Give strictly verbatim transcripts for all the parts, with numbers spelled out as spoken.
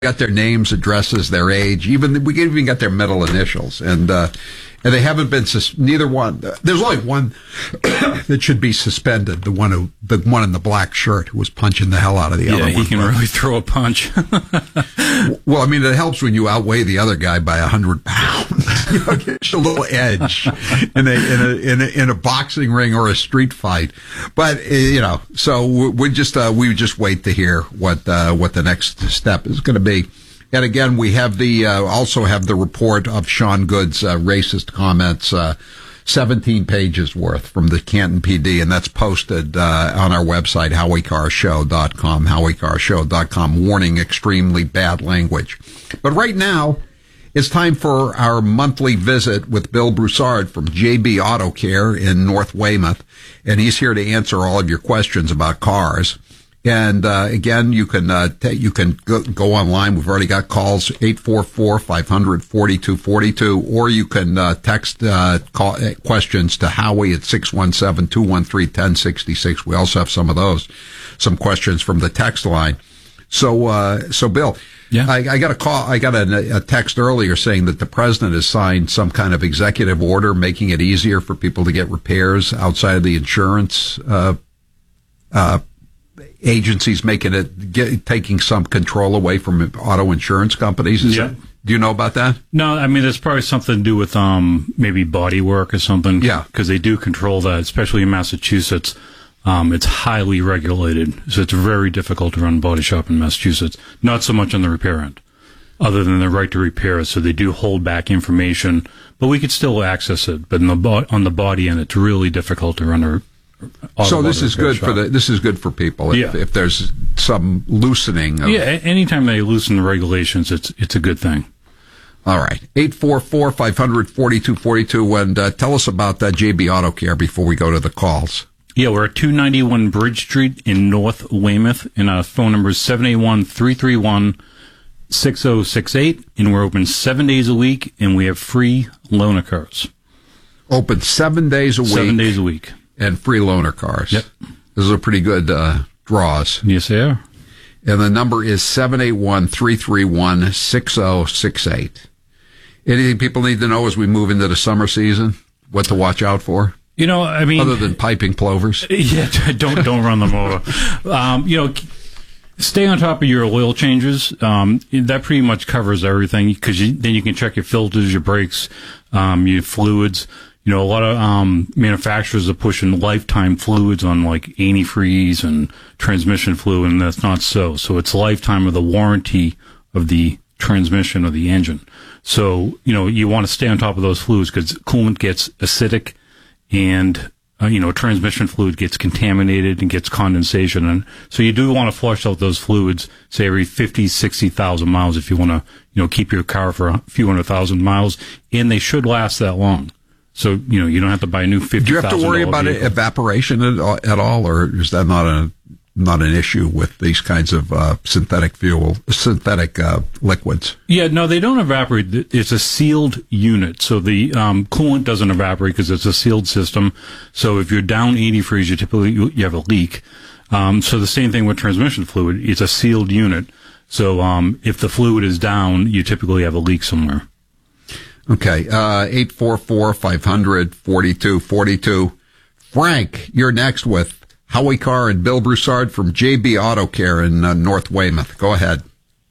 got their names, addresses, their age, even we even got their middle initials, and uh, and they haven't been sus- neither one. Uh, there's only one that should be suspended. The one who, the one in the black shirt who was punching the hell out of the yeah, other one. Yeah, he can really throw a punch. Well, I mean, it helps when you outweigh the other guy by a hundred pounds. You know, get a little edge in a, in a in a in a boxing ring or a street fight. But uh, you know, so we, we just uh, we just wait to hear what uh, what the next step is going to be. And again, we have the uh, also have the report of Sean Good's uh, racist comments, uh, seventeen pages worth from the Canton P D, and that's posted uh, on our website, howie carr show dot com, howie carr show dot com, warning extremely bad language. But right now, it's time for our monthly visit with Bill Broussard from J B Auto Care in North Weymouth, and he's here to answer all of your questions about cars. And uh, again, you can uh, t- you can go, go online. We've already got calls eight four four, five hundred, forty-two forty-two, or you can uh, text uh, call, uh, questions to Howie at six one seven, two one three, one zero six six. We also have some of those, some questions from the text line. So, uh, so Bill, yeah, I, I got a call. I got a, a text earlier saying that the president has signed some kind of executive order making it easier for people to get repairs outside of the insurance uh, uh agencies, making it get, taking some control away from auto insurance companies. Is yeah. that, do you know about that? No, I mean, there's probably something to do with um maybe body work or something. Yeah, because they do control that, especially in Massachusetts. Um, it's highly regulated, so it's very difficult to run a body shop in Massachusetts. Not so much on the repair end, other than the right to repair. So they do hold back information, but we could still access it. But in the bo- on the body end, it's really difficult to run a So this is good shop. for the this is good for people if, yeah. if there's some loosening of, yeah, anytime they loosen the regulations, it's it's a good thing. All right, eight four four, five hundred, forty-two forty-two, and uh, tell us about that J B Auto Care before we go to the calls. Yeah, we're at two ninety-one Bridge Street in North Weymouth, and our phone number is seven eight one, three three one, six zero six eight, and we're open seven days a week, and we have free loaner cars. Open seven days a week. Seven days a week. And free loaner cars. Yep. Those are pretty good uh, draws. Yes, they are. And the number is seven eight one, three three one, six zero six eight. Anything people need to know as we move into the summer season? What to watch out for? You know, I mean... Other than piping plovers? Yeah, don't don't run them over. Um, you know, stay on top of your oil changes. Um, that pretty much covers everything, because then you can check your filters, your brakes, um, your fluids. You know, a lot of um, manufacturers are pushing lifetime fluids on like antifreeze and transmission fluid, and that's not so. So it's lifetime of the warranty of the transmission of the engine. So, you know, you want to stay on top of those fluids because coolant gets acidic and, uh, you know, transmission fluid gets contaminated and gets condensation. And so you do want to flush out those fluids, say every fifty, sixty thousand miles if you want to, you know, keep your car for a few hundred thousand miles. And they should last that long. So, you know, you don't have to buy a new fifty thousand dollars Do you have to worry about vehicle. evaporation at all, at all, or is that not a not an issue with these kinds of uh, synthetic fuel, synthetic uh, liquids? Yeah, no, they don't evaporate. It's a sealed unit, so the um, coolant doesn't evaporate because it's a sealed system. So if you're down antifreeze, you typically you have a leak. Um, so the same thing with transmission fluid. It's a sealed unit. So um, if the fluid is down, you typically have a leak somewhere. Okay, uh, eight four four, five hundred, forty-two forty-two. Frank, you're next with Howie Carr and Bill Broussard from J B Auto Care in uh, North Weymouth. Go ahead.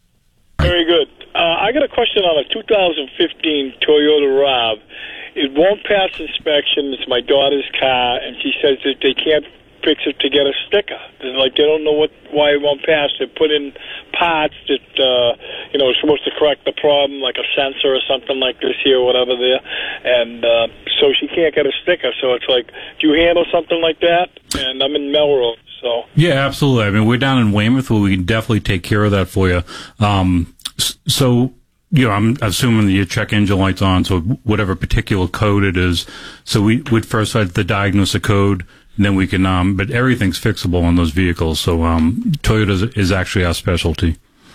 Very good. Uh, I got a question on a two thousand fifteen Toyota RAV. It won't pass inspection. It's my daughter's car, and she says that they can't fix it to get a sticker. They're like, they don't know what why it won't pass. They put in parts that, uh, you know, are supposed to correct the problem, like a sensor or something like this here, or whatever there. And uh, so she can't get a sticker. So it's like, do you handle something like that? And I'm in Melrose. So. Yeah, absolutely. I mean, we're down in Weymouth where we can definitely take care of that for you. Um, so, you know, I'm assuming that your check engine light's on, so whatever particular code it is. So we would first have to diagnose a code, and then we can, um, but everything's fixable on those vehicles. So um, Toyota is actually our specialty.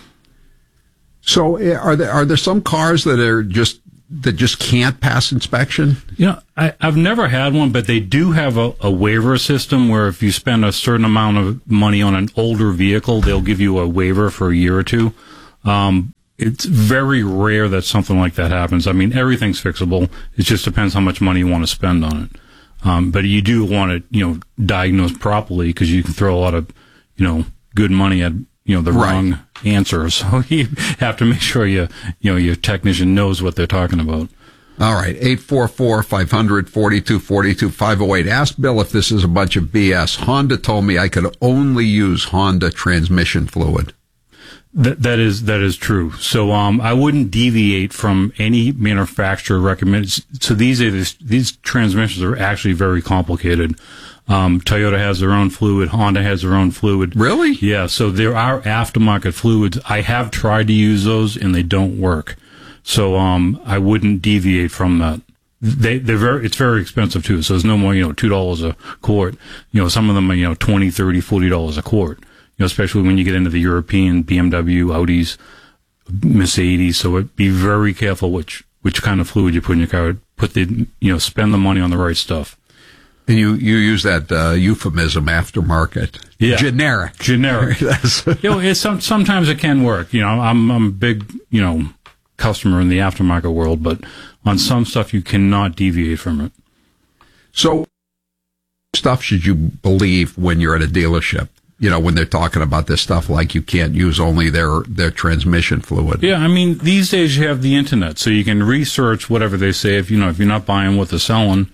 So are there are there some cars that are just that just can't pass inspection? You know, I, I've never had one, but they do have a, a waiver system where if you spend a certain amount of money on an older vehicle, they'll give you a waiver for a year or two. Um, it's very rare that something like that happens. I mean, everything's fixable. It just depends how much money you want to spend on it. Um, but you do want to, you know, diagnose properly because you can throw a lot of, you know, good money at, you know, the Right. wrong answer. So you have to make sure you, you know, your technician knows what they're talking about. All right, eight four four, five hundred, forty-two forty-two, five oh eight. Ask Bill if this is a bunch of B S. Honda told me I could only use Honda transmission fluid. That that is that is true. So um, I wouldn't deviate from any manufacturer recommended. So these are these transmissions are actually very complicated. Um, Toyota has their own fluid. Honda has their own fluid. Really? Yeah. So there are aftermarket fluids. I have tried to use those and they don't work. So um, I wouldn't deviate from that. They they're very it's very expensive too. So there's no more you know two dollars a quart. You know some of them are you know twenty, thirty, forty dollars a quart. You know, especially when you get into the European B M W, Audis, Mercedes. So it, be very careful which, which kind of fluid you put in your car. Put the, you know, spend the money on the right stuff. And you, you use that uh, euphemism, aftermarket. Yeah. Generic. Generic. you know, it's some, sometimes it can work. You know, I'm, I'm a big, you know, customer in the aftermarket world, but on some stuff you cannot deviate from it. So, stuff should you believe when you're at a dealership? You know, when they're talking about this stuff, like you can't use only their, their transmission fluid. Yeah, I mean, these days you have the internet, so you can research whatever they say. If you know, if you're not buying what they're selling,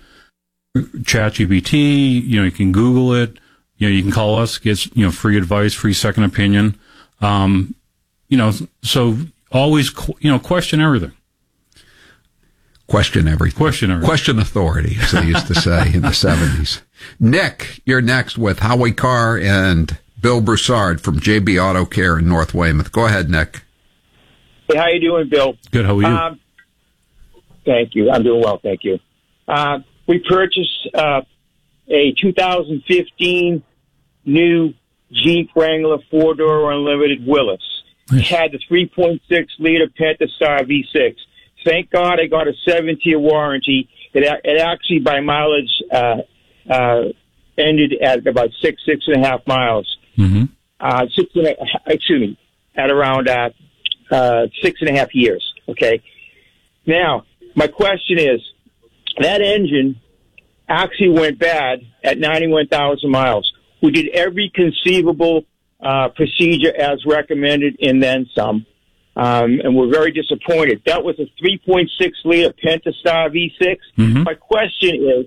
ChatGPT, you know, you can Google it. You know, you can call us, get you know free advice, free second opinion. Um, you know, so always you know question everything. Question everything. Question everything. Question authority, as they used to say in the seventies. Nick, you're next with Howie Carr and Bill Broussard from J B Auto Care in North Weymouth. Go ahead, Nick. Hey, how you doing, Bill? Good. How are you? Um, thank you. I'm doing well, thank you. Uh, we purchased uh, a two thousand fifteen new Jeep Wrangler four-door unlimited Willys. It had the three point six liter Pentastar V six. Thank God I got a seven-year warranty. It, it actually, by mileage, uh, uh, ended at about six, six and a half miles. Mm-hmm. Uh, six and a, excuse me, at around uh, uh, six and a half years. Okay. Now, my question is, that engine actually went bad at ninety-one thousand miles. We did every conceivable uh, procedure as recommended and then some. Um, and we're very disappointed. That was a three point six liter Pentastar V six. Mm-hmm. My question is,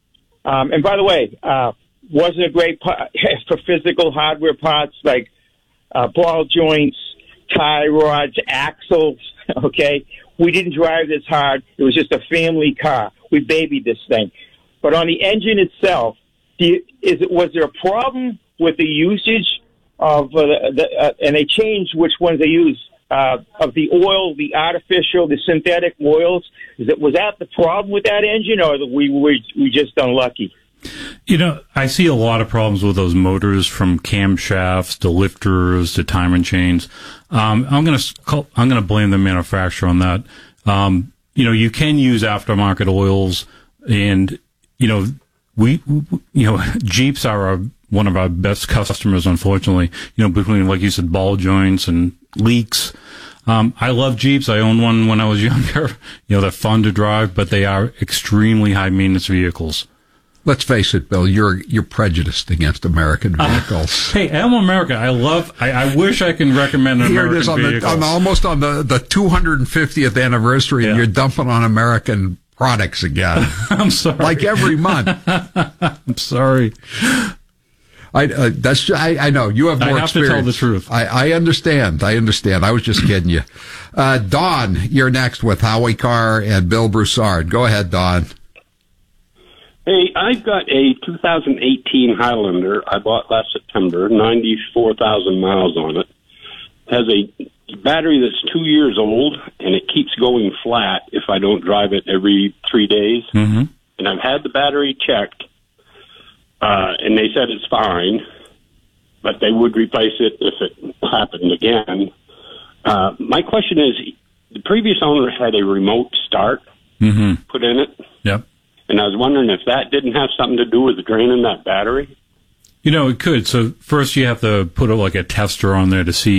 um, and by the way, uh, wasn't a great part for physical hardware parts like uh, ball joints, tie rods, axles. Okay, we didn't drive this hard. It was just a family car. We babied this thing. But on the engine itself, do you, is it was there a problem with the usage of uh, the, uh, and they changed which ones they use? Uh, of the oil, the artificial, the synthetic oils, is it was that the problem with that engine, or we were we just unlucky? You know, I see a lot of problems with those motors, from camshafts to lifters to timing chains. Um, I'm going to I'm going to blame the manufacturer on that. Um, you know, you can use aftermarket oils, and you know, we you know Jeeps are our, one of our best customers. Unfortunately, you know, between like you said, ball joints and leaks. Um, I love Jeeps. I owned one when I was younger. You know, they're fun to drive, but they are extremely high maintenance vehicles. Let's face it, Bill, you're you're prejudiced against American vehicles. Uh, hey, I'm American. I love, I, I wish I can recommend an Here American it is on vehicles. the, on, almost on the, the two hundred fiftieth anniversary, Yeah. and you're dumping on American products again. I'm sorry. Like every month. I'm sorry. I, uh, that's, I, I know, you have more I have experience. to tell the truth. I, I understand. I understand. I was just kidding you. Uh, Don, you're next with Howie Carr and Bill Broussard. Go ahead, Don. Hey, I've got a two thousand eighteen Highlander I bought last September, ninety-four thousand miles on it. It has a battery that's two years old, and it keeps going flat if I don't drive it every three days. Mm-hmm. And I've had the battery checked, uh, and they said it's fine, but they would replace it if it happened again. Uh, my question is, the previous owner had a remote start Mm-hmm. put in it. Yep. And I was wondering if that didn't have something to do with draining that battery. You know, it could. So first you have to put a, like a tester on there to see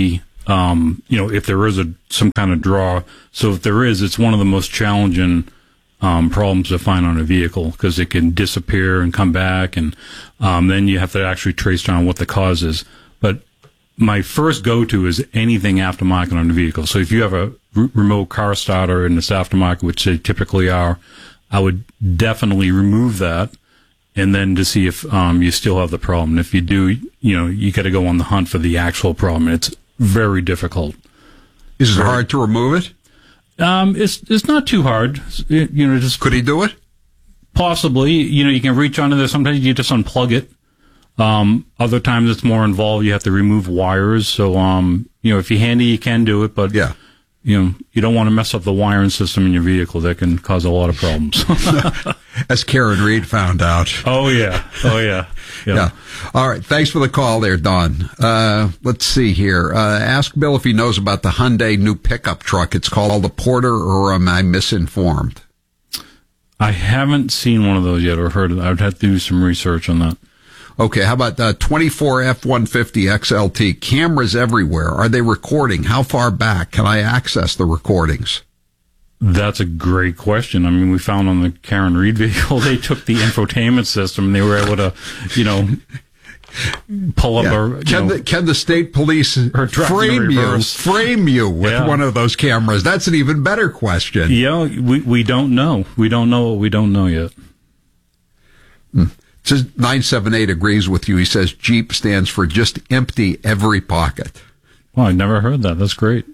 um, you know, if there is a some kind of draw. So if there is, it's one of the most challenging um, problems to find on a vehicle because it can disappear and come back, and um, then you have to actually trace down what the cause is. But my first go-to is anything aftermarket on the vehicle. So if you have a r- remote car starter and it's aftermarket, which they typically are, I would definitely remove that, and then to see if um, you still have the problem. And if you do, you know, you got to go on the hunt for the actual problem. It's very difficult. Is it hard to remove it? Um, it's it's not too hard. It, you know, just could he do it? Possibly. You know, you can reach under there. Sometimes you just unplug it. Um, other times it's more involved. You have to remove wires. So, um, you know, if you're handy, you can do it. But yeah, you know, you don't want to mess up the wiring system in your vehicle. That can cause a lot of problems. As Karen Reed found out. Oh yeah. Oh yeah. Yeah. yeah. All right. Thanks for the call there, Don. Uh, let's see here. Uh, ask Bill if he knows about the Hyundai new pickup truck. It's called the Porter, or am I misinformed? I haven't seen one of those yet or heard of it. I'd have to do some research on that. Okay, how about uh, twenty-four F one fifty X L T? Cameras everywhere. Are they recording? How far back can I access the recordings? That's a great question. I mean, we found on the Karen Reed vehicle, they took the infotainment system and they were able to, you know, pull up yeah. a... You can, know, the, can the state police frame you, frame you with yeah. one of those cameras? That's an even better question. Yeah, we, we don't know. We don't know what we don't know yet. Hmm. Says nine seven eight agrees with you. He says Jeep stands for just empty every pocket. Well, I never heard that. That's great.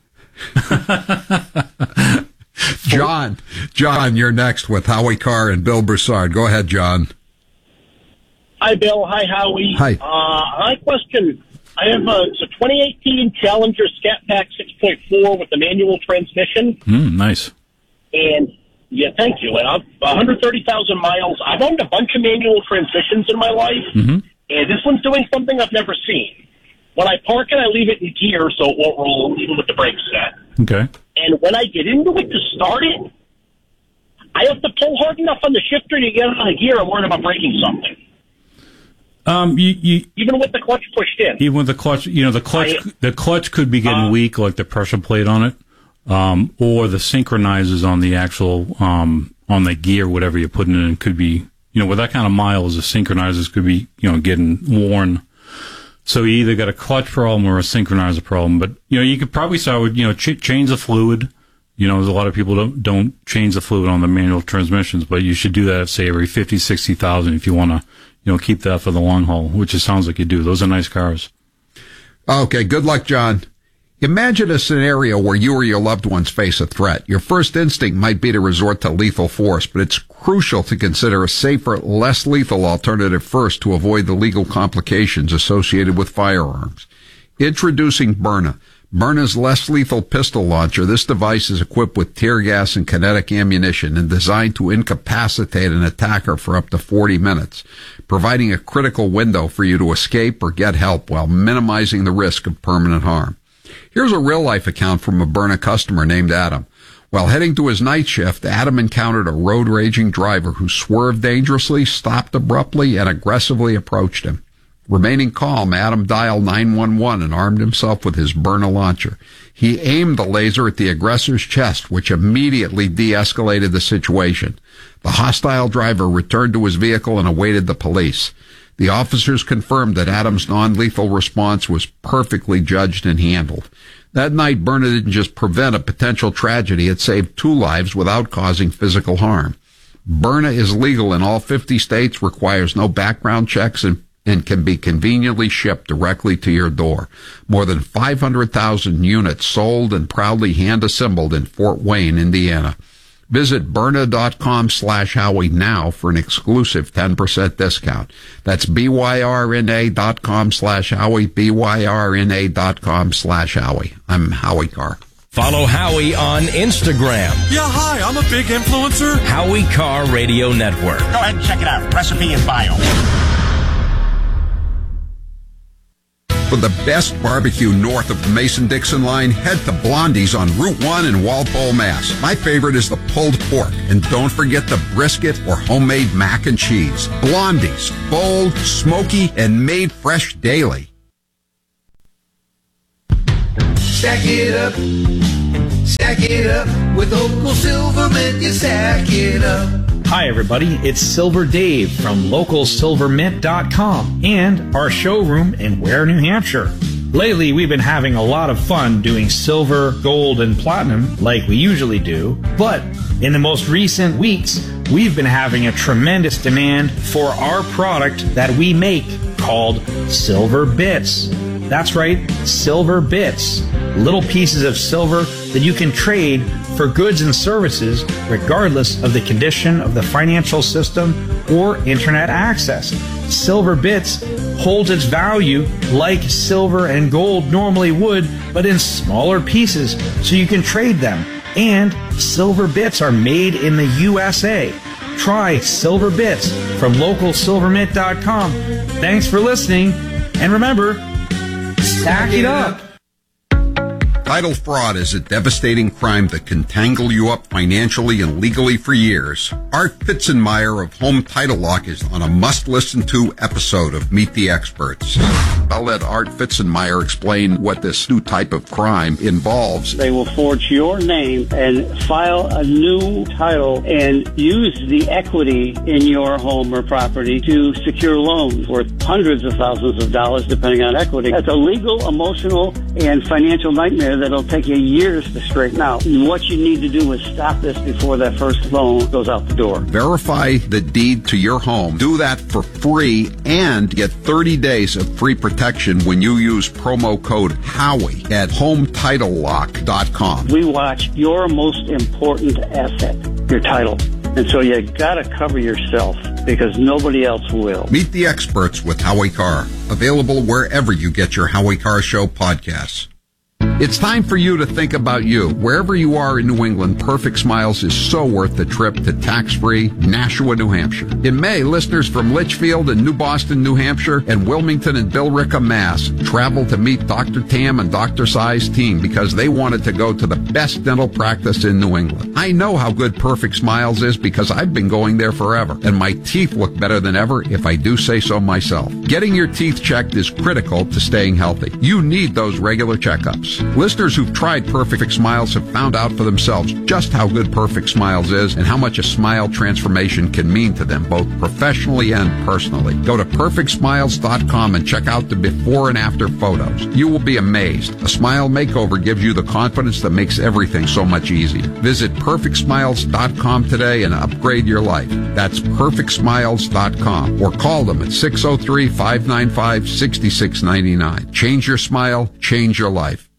John, John, you're next with Howie Carr and Bill Broussard. Go ahead, John. Hi, Bill. Hi, Howie. Hi. Uh, my question, I have a, it's a twenty eighteen Challenger Scat Pack six point four with the manual transmission. Mm, nice. And... Yeah, thank you. And I've one hundred thirty thousand miles. I've owned a bunch of manual transmissions in my life, mm-hmm. and this one's doing something I've never seen. When I park it, I leave it in gear so it won't roll, even with the brakes set. Okay. And when I get into it to start it, I have to pull hard enough on the shifter to get it on the gear. I'm worried about breaking something. Um, you, you even with the clutch pushed in. Even with the clutch, you know, the clutch, I, the clutch could be getting uh, weak, like the pressure plate on it. Um, or the synchronizers on the actual, um, on the gear, whatever you're putting in, could be, you know, with that kind of miles, the synchronizers could be, you know, getting worn. So you either got a clutch problem or a synchronizer problem. But, you know, you could probably start with, you know, ch- change the fluid. You know, there's a lot of people don't, don't change the fluid on the manual transmissions, but you should do that, say, every fifty, sixty thousand if you want to, you know, keep that for the long haul, which it sounds like you do. Those are nice cars. Okay. Good luck, John. Imagine a scenario where you or your loved ones face a threat. Your first instinct might be to resort to lethal force, but it's crucial to consider a safer, less lethal alternative first to avoid the legal complications associated with firearms. Introducing Byrna. Byrna's less lethal pistol launcher. This device is equipped with tear gas and kinetic ammunition and designed to incapacitate an attacker for up to forty minutes, providing a critical window for you to escape or get help while minimizing the risk of permanent harm. Here's a real-life account from a Byrna customer named Adam. While heading to his night shift, Adam encountered a road-raging driver who swerved dangerously, stopped abruptly, and aggressively approached him. Remaining calm, Adam dialed nine one one and armed himself with his Byrna launcher. He aimed the laser at the aggressor's chest, which immediately de-escalated the situation. The hostile driver returned to his vehicle and awaited the police. The officers confirmed that Adam's non-lethal response was perfectly judged and handled. That night, Byrna didn't just prevent a potential tragedy, it saved two lives without causing physical harm. Byrna is legal in all fifty states, requires no background checks, and, and can be conveniently shipped directly to your door. More than five hundred thousand units sold and proudly hand-assembled in Fort Wayne, Indiana. Visit Byrna.com slash Howie now for an exclusive ten percent discount. That's B-Y-R-N-A dot com slash Howie, B-Y-R-N-A dot com slash Howie. I'm Howie Carr. Follow Howie on Instagram. Yeah, hi, I'm a big influencer. Howie Carr Radio Network. Go ahead and check it out. Recipe and bio. For the best barbecue north of the Mason-Dixon line, head to Blondie's on Route one in Walpole, Mass. My favorite is the pulled pork. And don't forget the brisket or homemade mac and cheese. Blondie's, bold, smoky, and made fresh daily. Stack it up, stack it up. With local silver mint, you stack it up. Hi everybody, it's Silver Dave from local silver mint dot com and our showroom in Ware, New Hampshire. Lately, we've been having a lot of fun doing silver, gold, and platinum like we usually do, but in the most recent weeks, we've been having a tremendous demand for our product that we make called Silver Bits. That's right, Silver Bits. Little pieces of silver that you can trade for goods and services regardless of the condition of the financial system or internet access. Silver Bits holds its value like silver and gold normally would, but in smaller pieces so you can trade them. And Silver Bits are made in the U S A. Try Silver Bits from local silver mint dot com. Thanks for listening, and remember, stack it up. Title fraud is a devastating crime that can tangle you up financially and legally for years. Art Fitzenmeyer of Home Title Lock is on a must-listen-to episode of Meet the Experts. I'll let Art Fitzenmeyer explain what this new type of crime involves. They will forge your name and file a new title and use the equity in your home or property to secure loans worth hundreds of thousands of dollars, depending on equity. That's a legal, emotional, and financial nightmare that'll take you years to straighten out. And what you need to do is stop this before that first loan goes out the door. Verify the deed to your home. Do that for free and get thirty days of free protection when you use promo code Howie at home title lock dot com. We watch your most important asset, your title. And so you gotta cover yourself because nobody else will. Meet the Experts with Howie Carr. Available wherever you get your Howie Carr Show podcasts. It's time for you to think about you. Wherever you are in New England, Perfect Smiles is so worth the trip to tax-free Nashua, New Hampshire. In May, listeners from Litchfield and New Boston, New Hampshire, and Wilmington and Billerica, Mass, traveled to meet Doctor Tam and Doctor Sai's team because they wanted to go to the best dental practice in New England. I know how good Perfect Smiles is because I've been going there forever, and my teeth look better than ever if I do say so myself. Getting your teeth checked is critical to staying healthy. You need those regular checkups. Listeners who've tried Perfect Smiles have found out for themselves just how good Perfect Smiles is and how much a smile transformation can mean to them, both professionally and personally. Go to perfect smiles dot com and check out the before and after photos. You will be amazed. A smile makeover gives you the confidence that makes everything so much easier. Visit perfect smiles dot com today and upgrade your life. That's perfect smiles dot com or call them at six oh three, five nine five, six six nine nine. Change your smile, change your life.